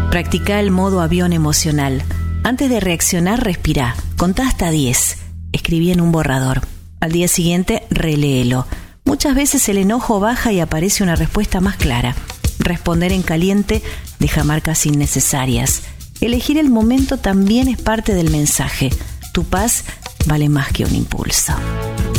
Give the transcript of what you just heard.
Practica el modo avión emocional. Antes de reaccionar, respira. Contá hasta 10. Escribí en un borrador. Al día siguiente, reléelo. Muchas veces el enojo baja y aparece una respuesta más clara. Responder en caliente deja marcas innecesarias. Elegir el momento también es parte del mensaje. Tu paz vale más que un impulso.